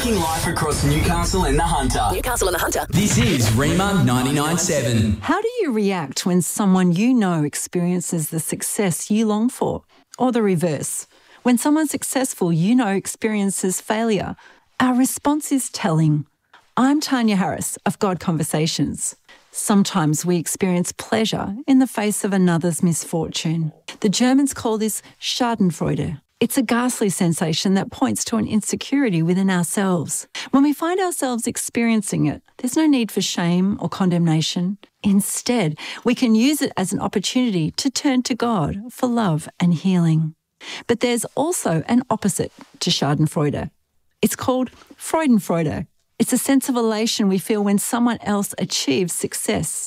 Making life across Newcastle and the Hunter. Newcastle and the Hunter. This is Rema 99.7. How do you react when someone you know experiences the success you long for? Or the reverse? When someone successful you know experiences failure? Our response is telling. I'm Tanya Harris of God Conversations. Sometimes we experience pleasure in the face of another's misfortune. The Germans call this Schadenfreude. It's a ghastly sensation that points to an insecurity within ourselves. When we find ourselves experiencing it, there's no need for shame or condemnation. Instead, we can use it as an opportunity to turn to God for love and healing. But there's also an opposite to Schadenfreude. It's called Freudenfreude. It's a sense of elation we feel when someone else achieves success.